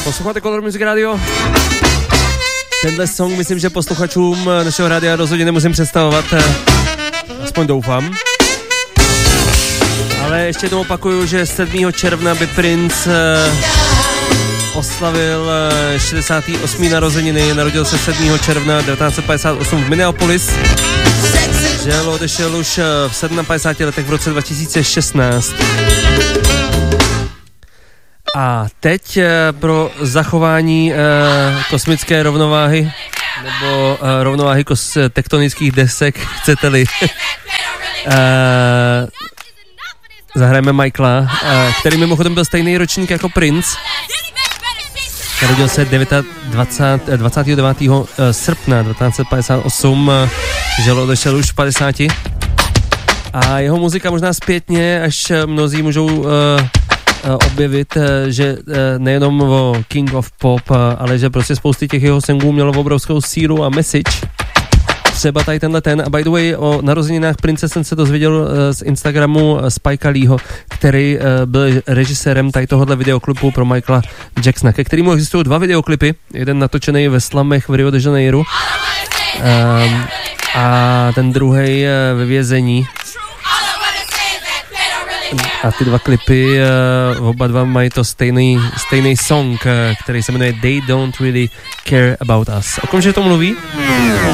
Posloucháte Color Music Radio? Tenhle song myslím, že posluchačům našeho rádia rozhodně nemusím představovat, aspoň doufám. Ale ještě jednou opakuju, že 7. června by Prince oslavil 68. narozeniny, narodil se 7. června 1958 v Minneapolis, že odešel už v 57 letech v roce 2016. A teď pro zachování kosmické rovnováhy, nebo rovnováhy tektonických desek, chcete-li, zahrajeme Michaela, který mimochodem byl stejný ročník jako Prince. Narodil se 29. srpna 1958, že odešel už v 50. A jeho muzika možná zpětně, až mnozí můžou objevit, že nejenom o King of Pop, ale že prostě spousty těch jeho songů mělo obrovskou sílu a message. Třeba tady tenhle ten. A by the way, o narozeninách Prince jsem se dozvěděl z Instagramu Spikea Leeho, který byl režisérem tady tohohle videoklipu pro Michaela Jacksona, ke kterému existují 2 videoklipy. Jeden natočený ve slamech v Rio de Janeiro a ten druhý ve vězení. A ty 2 klipy, oba dva mají to stejný song, který se jmenuje They Don't Really Care About Us. O kom že to mluví?